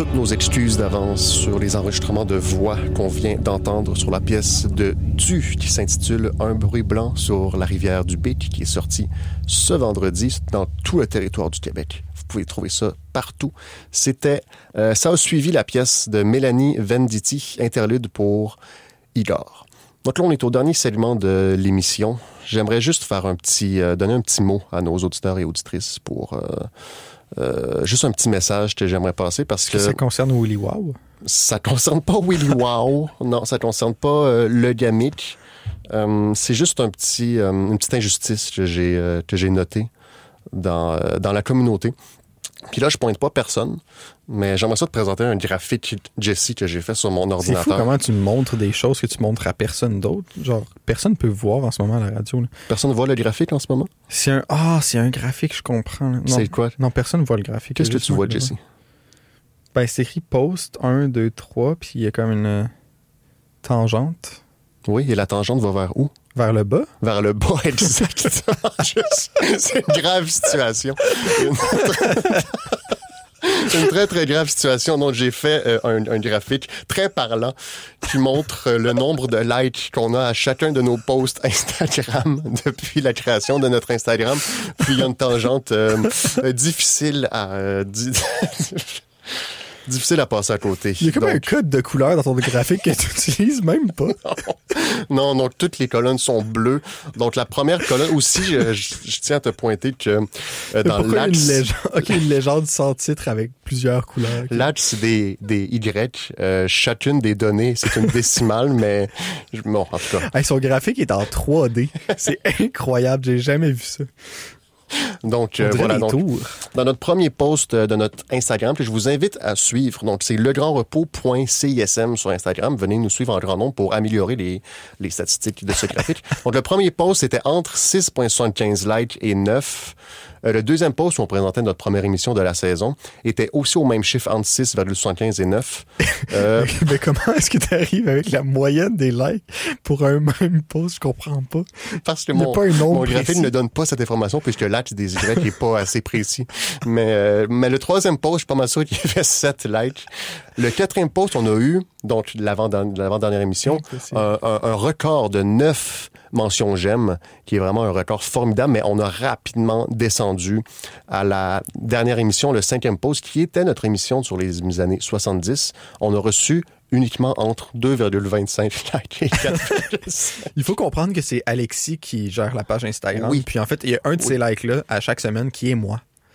toutes nos excuses d'avance sur les enregistrements de voix qu'on vient d'entendre sur la pièce de Du qui s'intitule Un bruit blanc sur la rivière du Bic qui est sorti ce vendredi dans tout le territoire du Québec. Vous pouvez trouver ça partout. Ça a suivi la pièce de Mélanie Venditti, interlude pour Igor. Donc là, on est au dernier segment de l'émission. J'aimerais juste faire donner un petit mot à nos auditeurs et auditrices pour juste un petit message que j'aimerais passer parce que... Ça concerne Willy Wow? Ça concerne pas Willy Wow. Non, ça concerne pas le gamic. C'est juste une petite injustice que j'ai notée dans la communauté. Puis là, je pointe pas personne, mais j'aimerais ça te présenter un graphique, Jesse, que j'ai fait sur mon ordinateur. C'est fou comment tu me montres des choses que tu montres à personne d'autre. Genre, personne peut voir en ce moment à la radio. Là. Personne voit le graphique en ce moment? C'est un graphique, je comprends. Non, c'est quoi? Non, personne voit le graphique. Qu'est-ce que tu vois, Jesse? Ben, c'est écrit post 1, 2, 3, puis il y a comme une tangente. Oui, et la tangente va vers où? Vers le bas? Vers le bas, exactement. C'est une grave situation. Une très, très grave situation. Donc, j'ai fait un graphique très parlant qui montre le nombre de likes qu'on a à chacun de nos posts Instagram depuis la création de notre Instagram. Puis, il y a une tangente difficile à... difficile à passer à côté. Il y a comme un code de couleur dans ton graphique que tu n'utilises même pas. Non, donc toutes les colonnes sont bleues. Donc la première colonne aussi, je tiens à te pointer que dans l'axe... une légende sans titre avec plusieurs couleurs. Okay. L'axe des Y, chacune des données, c'est une décimale, mais bon, en tout cas. Hey, son graphique est en 3D. C'est incroyable, j'ai jamais vu ça. Donc, voilà. Donc, dans notre premier post de notre Instagram, puis je vous invite à suivre. Donc, c'est legrandrepos.cism sur Instagram. Venez nous suivre en grand nombre pour améliorer les statistiques de ce graphique. Donc, le premier post était entre 6,75 likes et 9. Le deuxième post où on présentait notre première émission de la saison était aussi au même chiffre entre 6,75 et 9. Mais comment est-ce que tu arrives avec la moyenne des likes pour un même post? Je comprends pas. Parce que mon graphique ne donne pas cette information puisque l'axe des Y n'est pas assez précis. Mais le troisième post, je suis pas mal sûr qu'il y avait 7 likes. Le quatrième post, on a eu, donc l'avant-dernière émission, un record de 9 mentions j'aime, qui est vraiment un record formidable, mais on a rapidement descendu à la dernière émission, le 5e post, qui était notre émission sur les années 70. On a reçu uniquement entre 2,25 likes et 4,5. Il faut comprendre que c'est Alexis qui gère la page Instagram. Oui. Puis en fait, il y a un de ces likes-là à chaque semaine qui est moi.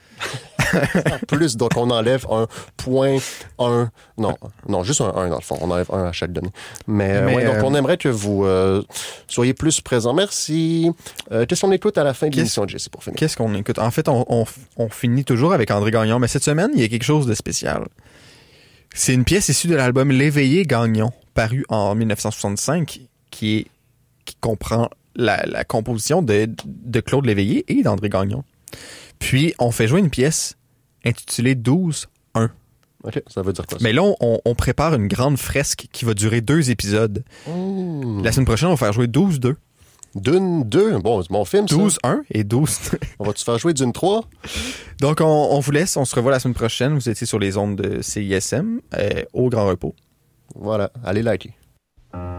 En plus, donc on enlève un point, non, juste un 1 dans le fond. On enlève un à chaque donnée. Mais donc on aimerait que vous soyez plus présents. Merci. Qu'est-ce qu'on écoute à la fin de l'émission, Jesse, pour finir? Qu'est-ce qu'on écoute? En fait, on finit toujours avec André Gagnon, mais cette semaine, il y a quelque chose de spécial. C'est une pièce issue de l'album L'Éveillé Gagnon, paru en 1965, qui comprend la composition de Claude Léveillé et d'André Gagnon. Puis, on fait jouer une pièce intitulée 12-1. OK, ça veut dire quoi ça? Mais là, on prépare une grande fresque qui va durer 2 épisodes. Mmh. La semaine prochaine, on va faire jouer 12-2. Dune 2, bon, c'est mon film, ça. 12-1 et 12. On va-tu faire jouer Dune 3? Donc, on vous laisse. On se revoit la semaine prochaine. Vous étiez sur les ondes de CISM au Grand Repos. Voilà, allez liker.